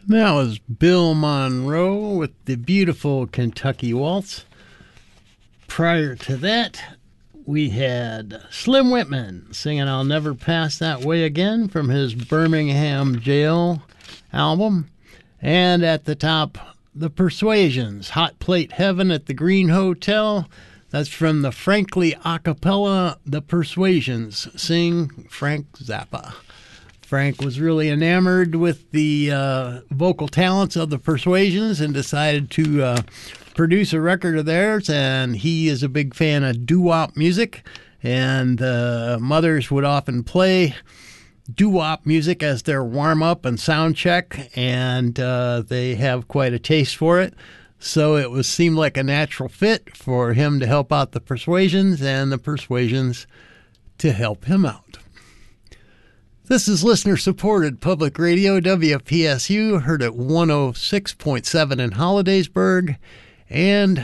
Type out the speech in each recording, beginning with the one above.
That was Bill Monroe with the beautiful Kentucky Waltz. Prior to that, we had Slim Whitman singing I'll Never Pass That Way Again from his Birmingham Jail album. And at the top, The Persuasions, Hot Plate Heaven at the Green Hotel. That's from the Frankly Acapella, The Persuasions, sing Frank Zappa. Frank was really enamored with the vocal talents of the Persuasions and decided to produce a record of theirs, and he is a big fan of doo-wop music, and mothers would often play doo-wop music as their warm-up and sound check, and they have quite a taste for it. So it seemed like a natural fit for him to help out the Persuasions and the Persuasions to help him out. This is listener-supported public radio, WPSU, heard at 106.7 in Hollidaysburg and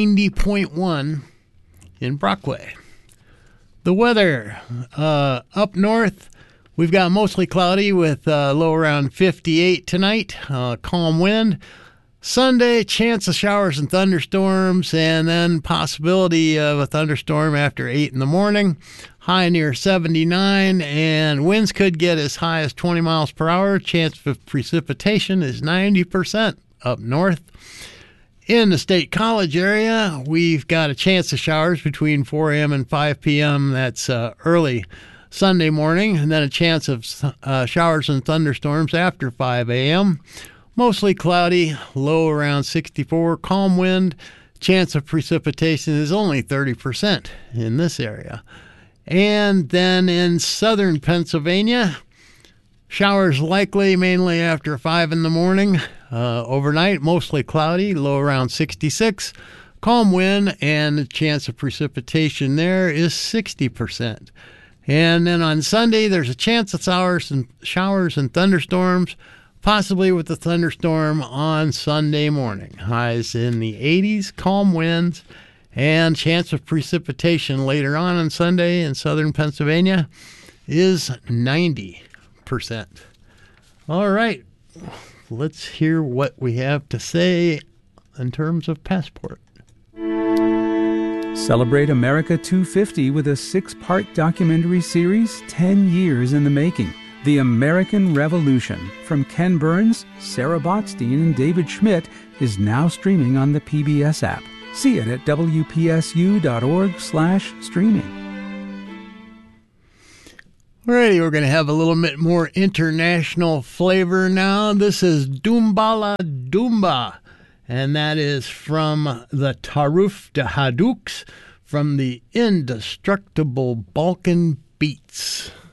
90.1 in Brockway. The weather up north, we've got mostly cloudy with a low around 58 tonight, calm wind. Sunday, chance of showers and thunderstorms, and then possibility of a thunderstorm after 8 in the morning. High near 79, and winds could get as high as 20 miles per hour. Chance of precipitation is 90% up north. In the State College area, we've got a chance of showers between 4 a.m. and 5 p.m. That's early Sunday morning, and then a chance of showers and thunderstorms after 5 a.m. Mostly cloudy, low around 64, calm wind. Chance of precipitation is only 30% in this area. And then in southern Pennsylvania, showers likely mainly after 5 in the morning. Overnight, mostly cloudy, low around 66. Calm wind, and the chance of precipitation there is 60%. And then on Sunday, there's a chance of showers and thunderstorms, possibly with a thunderstorm on Sunday morning. Highs in the 80s, calm winds, and chance of precipitation later on Sunday in southern Pennsylvania is 90%. All right, let's hear what we have to say in terms of Passport. Celebrate America 250 with a 6-part documentary series, 10 years in the making. The American Revolution, from Ken Burns, Sarah Botstein, and David Schmidt, is now streaming on the PBS app. See it at wpsu.org/streaming. Alrighty, we're going to have a little bit more international flavor now. This is Doumbala Doumba, and that is from the Taruf de Hadouks from the Indestructible Balkan Beats.